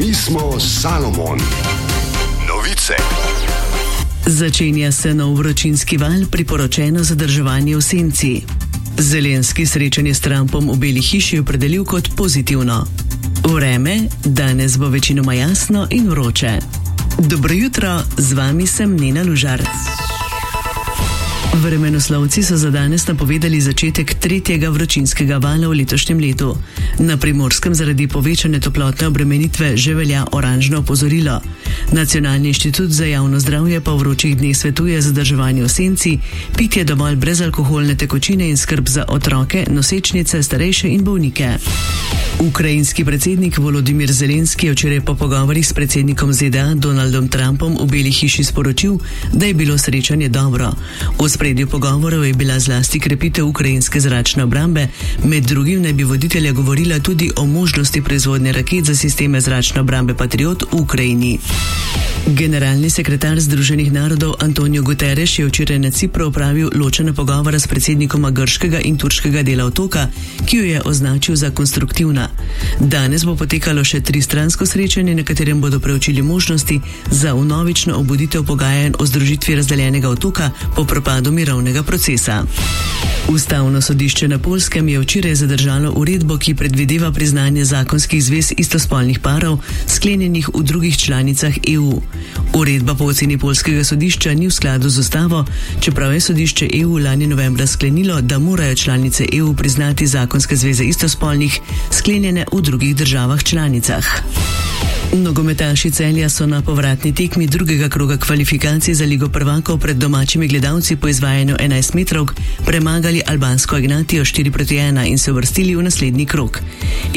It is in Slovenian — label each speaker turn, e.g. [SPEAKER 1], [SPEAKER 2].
[SPEAKER 1] Mi smo Salomon. Novice.
[SPEAKER 2] Začenja se nov vročinski val, priporočeno zadrževanje v senci. Zelenski srečanje s Trumpom v Beli hiši opredelil kot pozitivno. Vreme, danes bo večinoma jasno in vroče. Dobro jutro, z vami sem Nena Lužar. Vremenoslovci so za danes napovedali začetek tretjega vročinskega vala v letošnjem letu. Na Primorskem zaradi povečane toplotne obremenitve že velja oranžno opozorilo. Nacionalni inštitut za javno zdravje pa v vročih dneh svetuje zadrževanje v senci, pitje dovolj brezalkoholne tekočine in skrb za otroke, nosečnice, starejše in bolnike. Ukrajinski predsednik Volodimir Zelenski je včeraj po pogovorih s predsednikom ZDA Donaldom Trumpom v Beli hiši sporočil, da je bilo srečanje dobro. V spredju pogovorov je bila zlasti krepitev ukrajinske zračne obrambe, med drugim naj bi voditelja govorila tudi o možnosti proizvodnje raket za sisteme zračne obrambe Patriot v Ukrajini. Generalni sekretar Združenih narodov Antonio Guterres je včeraj na Cipru opravil ločene pogovore s predsednikoma grškega in turškega dela otoka, ki jo je označil za konstruktivna. Danes bo potekalo še tristransko srečanje, na katerem bodo preučili možnosti za vnovično obuditev pogajanj o združitvi razdeljenega otoka po propadu mirovnega procesa. Ustavno sodišče na Poljskem je včeraj zadržalo uredbo, ki predvideva priznanje zakonskih zvez istospolnih parov, sklenjenih v drugih članicah EU. Uredba po oceni poljskega sodišča ni v skladu z ustavo, čeprav je sodišče EU lani novembra sklenilo, da morajo članice EU priznati zakonske zveze istospolnih, sklenjene v drugih državah članicah. Nogometaši Celja so na povratni tekmi drugega kroga kvalifikacij za Ligo prvakov pred domačimi gledalci po izvajanju 11 metrovk premagali albansko Ignatijo 4-1 in se uvrstili v naslednji krog.